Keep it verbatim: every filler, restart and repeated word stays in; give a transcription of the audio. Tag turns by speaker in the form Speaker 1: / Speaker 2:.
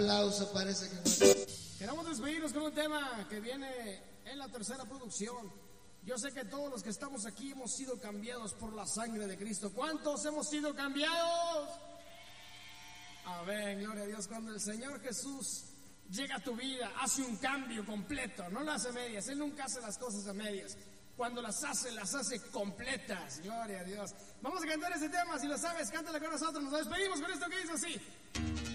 Speaker 1: Aplauso, parece que no.
Speaker 2: Queremos despedirnos con un tema que viene en la tercera producción. Yo sé que todos los que estamos aquí hemos sido cambiados por la sangre de Cristo. ¿Cuántos hemos sido cambiados? Amén, gloria a Dios. Cuando el Señor Jesús llega a tu vida, hace un cambio completo, no lo hace a medias. Él nunca hace las cosas a medias. Cuando las hace, las hace completas. Gloria a Dios. Vamos a cantar ese tema, si lo sabes, cántalo con nosotros. Nos despedimos con esto que dice así.